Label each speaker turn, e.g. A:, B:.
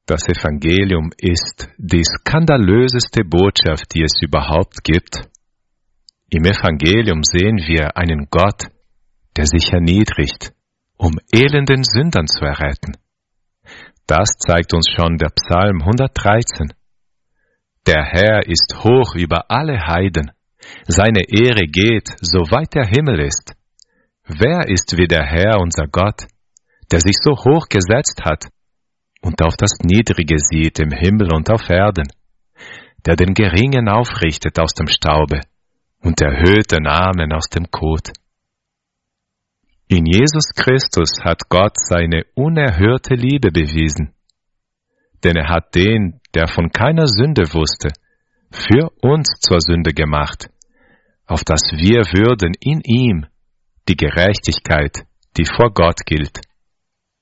A: Das Evangelium ist die skandalöseste Botschaft, die es überhaupt gibt. Im Evangelium sehen wir einen Gott, der sich erniedrigt, um elenden Sündern zu erretten. Das zeigt uns schon der Psalm 113. Der Herr ist hoch über alle Heiden. Seine Ehre geht, so weit der Himmel ist. Wer ist wie der Herr, unser Gott, der sich so hoch gesetzt hat und auf das Niedrige sieht im Himmel und auf Erden, der den Geringen aufrichtet aus dem Staube und erhöht den Armen aus dem Kot. In Jesus Christus hat Gott seine unerhörte Liebe bewiesen, denn er hat den, der von keiner Sünde wusste, für uns zur Sünde gemacht, auf dass wir würden in ihm die Gerechtigkeit, die vor Gott gilt.